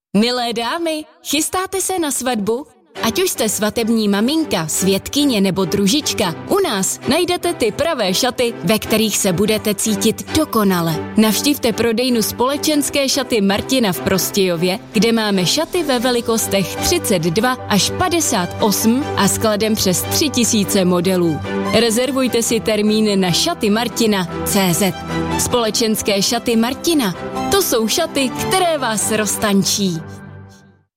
Milé dámy, chystáte se na svatbu? Ať už jste svatební maminka, svědkyně nebo družička, u nás najdete ty pravé šaty, ve kterých se budete cítit dokonale. Navštivte prodejnu Společenské šaty Martina v Prostějově, kde máme šaty ve velikostech 32 až 58 a skladem přes 3000 modelů. Rezervujte si termín na šatymartina.cz. Společenské šaty Martina. To jsou šaty, které vás roztančí.